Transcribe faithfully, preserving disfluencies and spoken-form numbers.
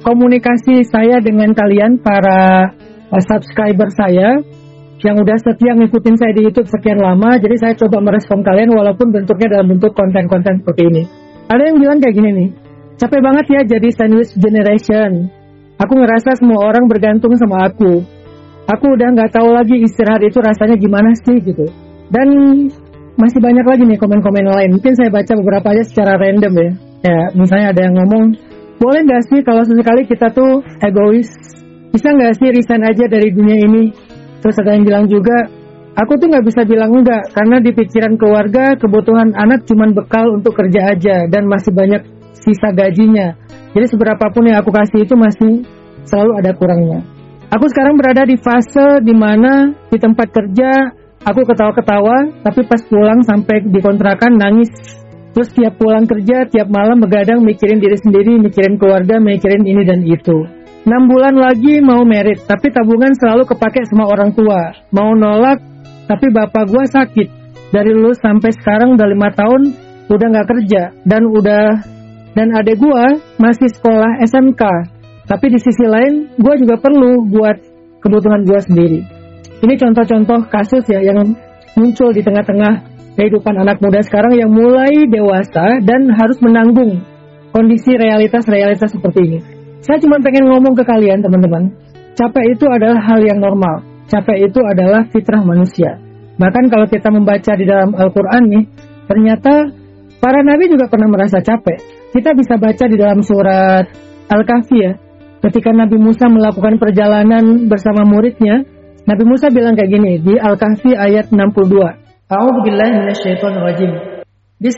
komunikasi saya dengan kalian para uh, subscriber saya yang udah setia ngikutin saya di YouTube sekian lama. Jadi saya coba merespon kalian walaupun bentuknya dalam bentuk konten-konten seperti ini. Ada yang bilang kayak gini nih, capek banget ya jadi sandwich generation. Aku ngerasa semua orang bergantung sama aku. Aku udah nggak tahu lagi istirahat itu rasanya gimana sih gitu. Dan masih banyak lagi nih komen-komen lain. Mungkin saya baca beberapa aja secara random ya. Ya, misalnya ada yang ngomong, boleh nggak sih kalau sesekali kita tuh egois? Bisa nggak sih resign aja dari dunia ini? Terus ada yang bilang juga, aku tuh nggak bisa bilang enggak karena di pikiran keluarga kebutuhan anak cuman bekal untuk kerja aja dan masih banyak sisa gajinya. Jadi seberapapun yang aku kasih itu masih selalu ada kurangnya. Aku sekarang berada di fase dimana di tempat kerja aku ketawa-ketawa, tapi pas pulang sampai di kontrakan nangis. Terus tiap pulang kerja, tiap malam begadang mikirin diri sendiri, mikirin keluarga, mikirin ini dan itu. enam bulan lagi mau merit, tapi tabungan selalu kepake sama orang tua. Mau nolak, tapi bapak gua sakit. Dari lulus sampai sekarang udah lima tahun, udah gak kerja. Dan udah dan adek gua masih sekolah S M K. Tapi di sisi lain, gua juga perlu buat kebutuhan gua sendiri. Ini contoh-contoh kasus ya yang muncul di tengah-tengah kehidupan anak muda sekarang yang mulai dewasa dan harus menanggung kondisi realitas-realitas seperti ini. Saya cuma pengen ngomong ke kalian teman-teman, capek itu adalah hal yang normal. Capek itu adalah fitrah manusia. Bahkan kalau kita membaca di dalam Al-Quran nih, ternyata para nabi juga pernah merasa capek. Kita bisa baca di dalam surat Al-Kahfi ya, ketika Nabi Musa melakukan perjalanan bersama muridnya, Nabi Musa bilang kayak gini di Al-Kahfi ayat enam puluh dua. A'udzubillahi minasyaitonirrajim.